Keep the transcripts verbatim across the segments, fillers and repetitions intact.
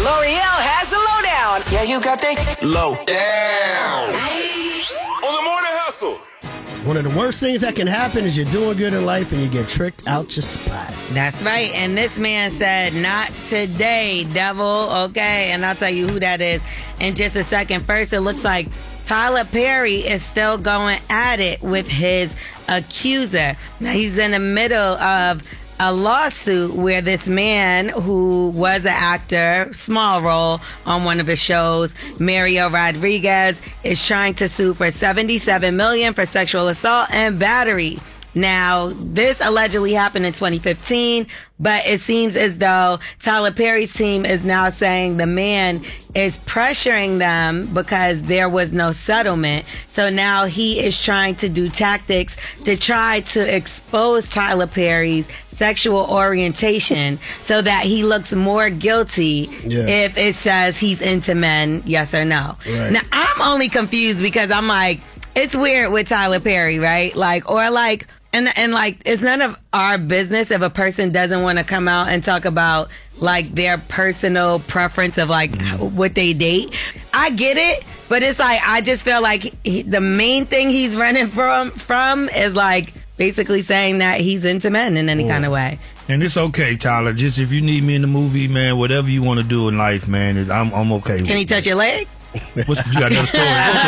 L'Oreal has the lowdown. Yeah, you got the low down. On the Morning Hustle. One of the worst things that can happen is you're doing good in life and you get tricked out your spot. That's right. And this man said, not today, devil. Okay. And I'll tell you who that is in just a second. First, it looks like Tyler Perry is still going at it with his accuser. Now, he's in the middle of a lawsuit where this man who was an actor, small role on one of his shows, Mario Rodriguez, is trying to sue for seventy-seven million dollars for sexual assault and battery. Now, this allegedly happened in twenty fifteen, but it seems as though Tyler Perry's team is now saying the man is pressuring them because there was no settlement. So now he is trying to do tactics to try to expose Tyler Perry's sexual orientation so that he looks more guilty yeah. if it says he's into men, yes or no. Right. Now, I'm only confused because I'm like, it's weird with Tyler Perry, right? Like, or like, And, and like, it's none of our business if a person doesn't want to come out and talk about, like, their personal preference of, like, mm-hmm. what they date. I get it, but it's like, I just feel like he, the main thing he's running from, from is, like, basically saying that he's into men in any mm. kind of way. And it's okay, Tyler. Just if you need me in the movie, man, whatever you want to do in life, man, I'm, I'm okay with it. Can he touch your leg? What's, you got no story?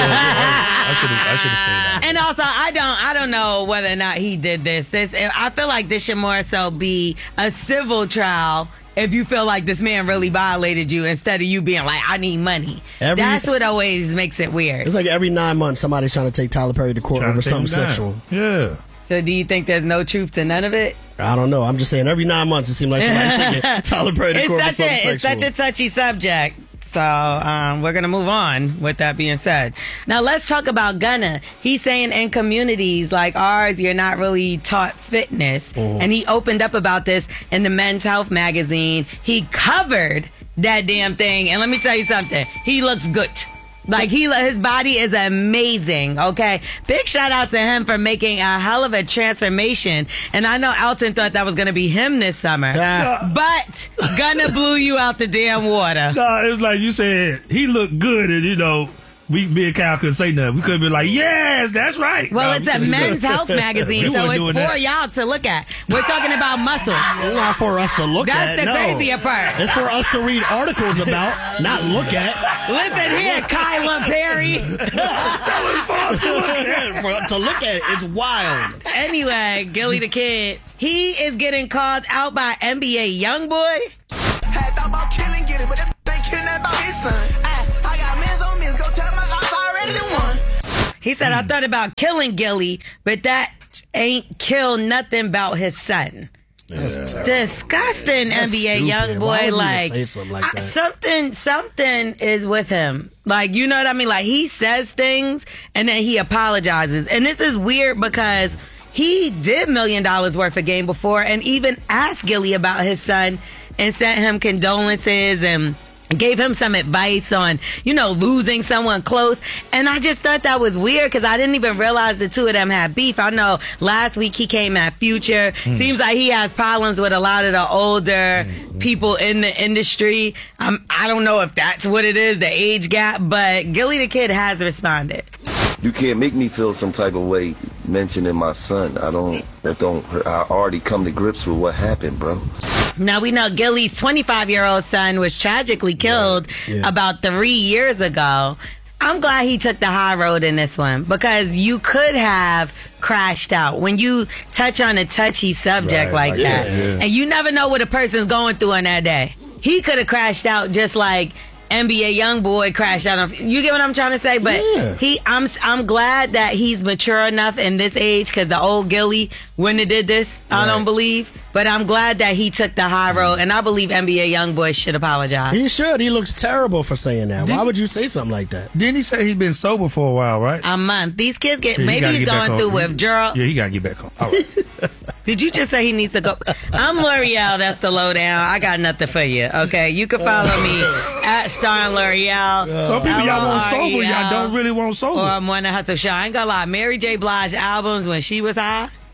I should have. I should have stayed out. And also, I don't. I don't know whether or not he did this. This. I feel like this should more so be a civil trial. If you feel like this man really violated you, instead of you being like, I need money. Every, That's what always makes it weird. It's like every nine months somebody's trying to take Tyler Perry to court trying over to something sexual. Yeah. So do you think there's no truth to none of it? I don't know. I'm just saying every nine months it seems like somebody's taking Tyler Perry to it's court such over something a, sexual. It's such a touchy subject. So um, we're going to move on with that being said. Now let's talk about Gunna. He's saying in communities like ours, you're not really taught fitness. Mm-hmm. And he opened up about this in the Men's Health magazine. He covered that damn thing. And let me tell you something. He looks good. Like, he, his body is amazing, okay? Big shout out to him for making a hell of a transformation. And I know Elton thought that was going to be him this summer. Yeah. But Gunna blew you out the damn water. No, it was like you said, he looked good and, you know, we, me and Kyle couldn't say nothing. We couldn't be like, yes, that's right. Well, no, it's a Men's Health magazine, so it's for that. y'all to look at. We're talking about muscles. It's not for us to look that's at, the no. crazier part. It's for us to read articles about, not look at. Listen here, Kyla Perry. Tell us for us to look at. For, to look at it, it's wild. Anyway, Gilly the Kid, he is getting called out by N B A YoungBoy. Had thought about killing, get it, but that ain't killing that about his son. I, I got men's on men's, go tell my I already won. He said, I thought about killing Gilly, but that ain't kill nothing about his son. That's disgusting. That's N B A YoungBoy. Like, say something, like I, something, something is with him. Like, you know what I mean? Like, he says things and then he apologizes. And this is weird because he did million dollars worth of game before and even asked Gilly about his son and sent him condolences and gave him some advice on, you know, losing someone close. And I just thought that was weird because I didn't even realize the two of them had beef. I know last week he came at Future. Mm. Seems like he has problems with a lot of the older mm. people in the industry. Um, I don't know if that's what it is, the age gap, but Gilly the Kid has responded. You can't make me feel some type of way mentioning my son. I don't, that don't, I already come to grips with what happened, bro. Now, we know Gilly's twenty-five-year-old son was tragically killed yeah. Yeah. about three years ago. I'm glad he took the high road in this one because you could have crashed out. When you touch on a touchy subject right, like, like that, yeah, yeah. and you never know what a person's going through on that day. He could have crashed out just like N B A YoungBoy crashed out on. You get what I'm trying to say? But yeah. he, I'm, I'm glad that he's mature enough in this age because the old Gilly wouldn't have did this. I right. don't believe. But I'm glad that he took the high road, and I believe N B A YoungBoy should apologize. He should. He looks terrible for saying that. Did Why would you say something like that? Didn't he say he's been sober for a while, right? A month. These kids get, yeah, maybe he's going through withdrawal. Yeah, he got to get back home. All right. Did you just say he needs to go? I'm L'Oreal. That's the lowdown. I got nothing for you. Okay, you can follow me at Star L'Oreal. Some people y'all want sober, y'all don't really want sober. Or I'm Morning Hustle Show. I ain't gonna lie. Mary J. Blige albums when she was high,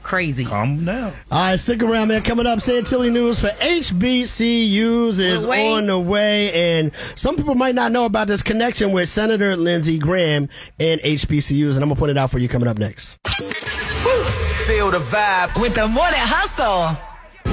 crazy. Calm down. All right, stick around, man. Coming up, Santilli News for H B C Us is Wait. on the way. And some people might not know about this connection with Senator Lindsey Graham and H B C Us. And I'm going to point it out for you coming up next. Feel the vibe With the Morning Hustle.